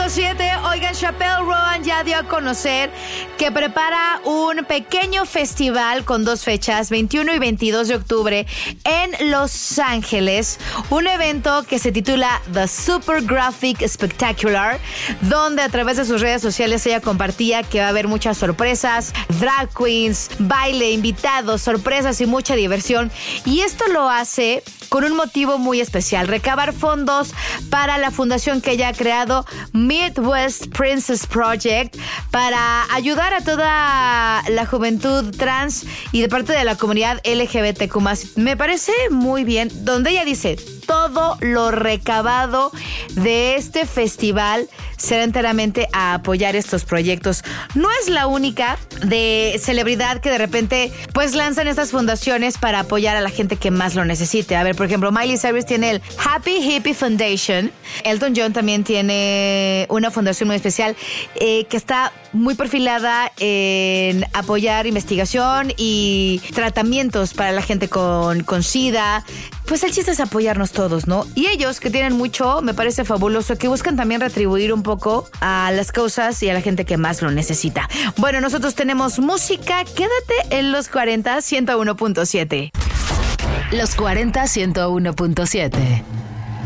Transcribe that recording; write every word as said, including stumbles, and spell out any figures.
punto siete. Oigan, Chappelle Roan ya dio a conocer que prepara un pequeño festival con dos fechas, veintiuno y veintidós de octubre, en Los Ángeles. Un evento que se titula The Super Graphic Spectacular, donde a través de sus redes sociales ella compartía que va a haber muchas sorpresas, drag queens, baile, invitados, sorpresas y mucha diversión. Y esto lo hace con un motivo muy especial: recabar fondos para la fundación que ella ha creado, Midwest Princess Project, para ayudar a toda la juventud trans y de parte de la comunidad L G B T Q más. Me parece muy bien, donde ella dice: todo lo recabado de este festival será enteramente a apoyar estos proyectos. No es la única de celebridad que de repente pues lanzan estas fundaciones para apoyar a la gente que más lo necesite. A ver, por ejemplo, Miley Cyrus tiene el Happy Hippie Foundation. Elton John también tiene una fundación muy especial eh, que está muy perfilada en apoyar investigación y tratamientos para la gente con, con SIDA. Pues el chiste es apoyarnos todos, ¿no? Y ellos, que tienen mucho, me parece fabuloso, que buscan también retribuir un poco a las causas y a la gente que más lo necesita. Bueno, nosotros tenemos música. Quédate en Los cuarenta, ciento uno punto siete. Los cuarenta, ciento uno punto siete.